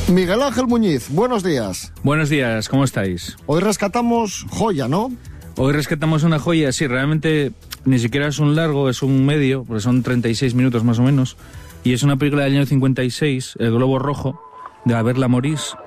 Miguel Ángel Muñiz, buenos días. Buenos días, ¿cómo estáis? Hoy rescatamos joya, ¿no? Hoy rescatamos una joya, sí, realmente ni siquiera es un largo, es un medio, porque son 36 minutos más o menos, y es una película del año 56, El Globo Rojo, de Averla Morís.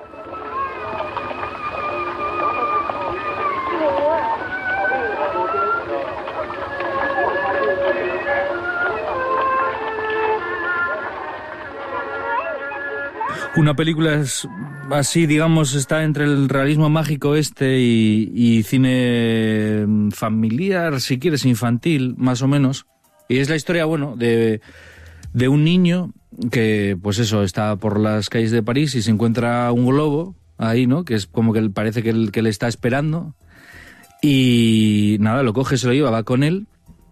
Una película así, digamos, está entre el realismo mágico y cine familiar, si quieres, infantil, más o menos. Y es la historia, bueno, de un niño que, pues eso, está por las calles de París y se encuentra un globo ahí, ¿no? Que es como que parece que le está esperando. Y nada, lo coge, se lo lleva, va con él.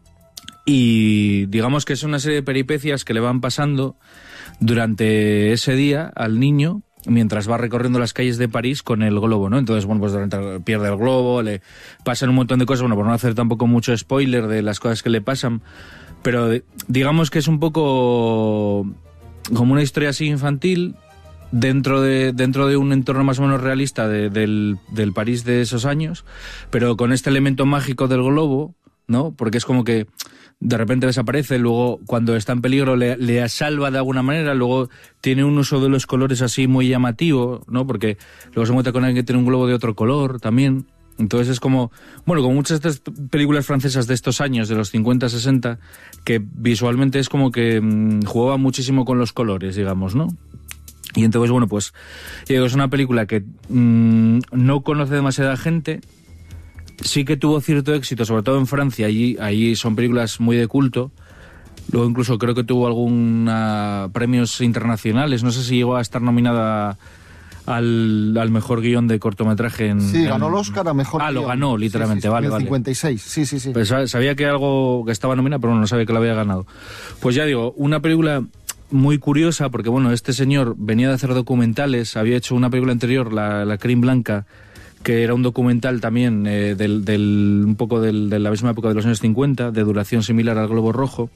Y digamos que es una serie de peripecias que le van pasando durante ese día al niño mientras va recorriendo las calles de París con el globo, ¿no? Entonces, bueno, pues pierde el globo, le pasan un montón de cosas, bueno, por no hacer tampoco mucho spoiler de las cosas que le pasan, pero digamos que es un poco como una historia así infantil dentro de un entorno más o menos realista del París de esos años, pero con este elemento mágico del globo, ¿no? Porque es como que de repente desaparece, luego cuando está en peligro le salva de alguna manera, luego tiene un uso de los colores así muy llamativo, ¿no? Porque luego se encuentra con alguien que tiene un globo de otro color también. Entonces es como, bueno, como muchas de estas películas francesas de estos años, de los 50, 60, que visualmente es como que jugaba muchísimo con los colores, digamos, ¿no? Y entonces, bueno, pues es una película que no conoce demasiada gente. Sí que tuvo cierto éxito, sobre todo en Francia, allí son películas muy de culto. Luego incluso creo que tuvo premios internacionales, no sé si llegó a estar nominada al mejor guión de cortometraje Sí, ganó el Oscar a mejor guión. Lo ganó, literalmente, sí, vale. 56, sí. Pues sabía que estaba nominada, pero no sabía que lo había ganado. Pues ya digo, una película muy curiosa, porque bueno, este señor venía de hacer documentales, había hecho una película anterior, La Crin Blanca, que era un documental también un poco de la misma época de los años 50, de duración similar al Globo Rojo.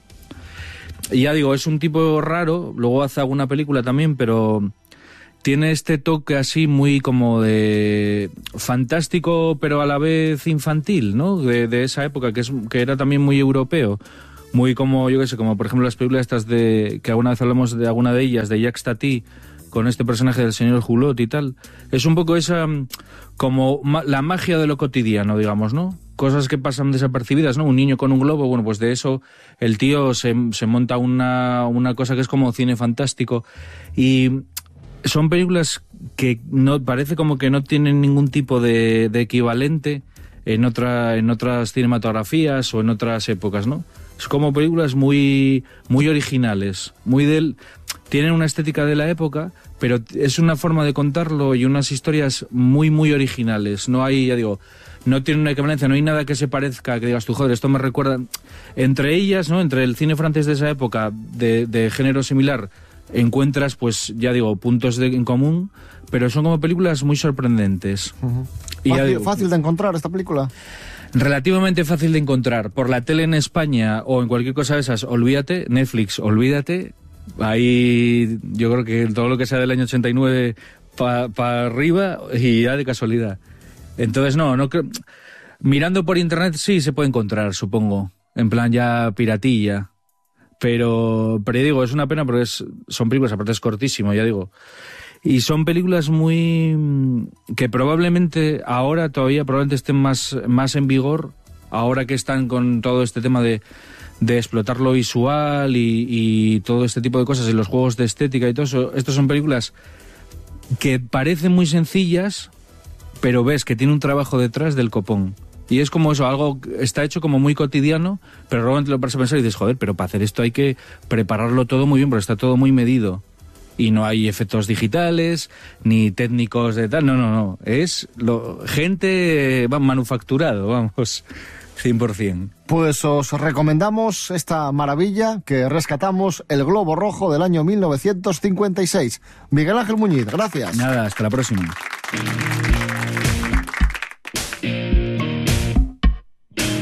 Y ya digo, es un tipo raro, luego hace alguna película también, pero tiene este toque así muy como de fantástico, pero a la vez infantil, ¿no? De esa época, que era también muy europeo. Muy como, yo qué sé, como por ejemplo las películas estas que alguna vez hablamos de alguna de ellas, de Jacques Tati, con este personaje del señor Hulot y tal. Es un poco esa, como la magia de lo cotidiano, digamos, ¿no? Cosas que pasan desapercibidas, ¿no? Un niño con un globo, bueno, pues de eso el tío se monta una cosa que es como cine fantástico. Y son películas que no parece como que no tienen ningún tipo de equivalente en otras cinematografías o en otras épocas, ¿no? Es como películas muy, muy originales, tienen una estética de la época, pero es una forma de contarlo y unas historias muy, muy originales. No hay, ya digo, no tiene una equivalencia, no hay nada que se parezca, que digas tú, joder, esto me recuerda. Entre ellas, ¿no? Entre el cine francés de esa época, de género similar, encuentras, pues, ya digo, puntos en común, pero son como películas muy sorprendentes. Uh-huh. Y ¿Fácil de encontrar esta película? Relativamente fácil de encontrar. Por la tele en España o en cualquier cosa de esas, olvídate. Netflix, olvídate. Ahí yo creo que todo lo que sea del año 89 para arriba y ya de casualidad. Entonces no creo. Mirando por internet sí se puede encontrar, supongo. En plan ya piratilla. Pero ya digo, es una pena porque son películas, aparte es cortísimo, ya digo. Y son películas que probablemente ahora todavía estén más en vigor, ahora que están con todo este tema de explotar lo visual y todo este tipo de cosas y los juegos de estética y todo eso. Estas son películas que parecen muy sencillas, pero ves que tiene un trabajo detrás del copón. Y es como eso, algo está hecho como muy cotidiano, pero luego te lo paras a pensar y dices, joder, pero para hacer esto hay que prepararlo todo muy bien, porque está todo muy medido. Y no hay efectos digitales, ni técnicos de tal, no. Es gente manufacturado, vamos, 100%. Pues os recomendamos esta maravilla que rescatamos, El Globo Rojo del año 1956. Miguel Ángel Muñiz, gracias. Nada, hasta la próxima.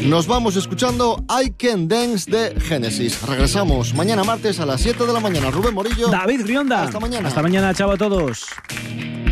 nos vamos escuchando I Can Dance de Genesis. Regresamos mañana martes a las 7 de la mañana. Rubén Morillo. David Rionda. Hasta mañana. Hasta mañana, chao a todos.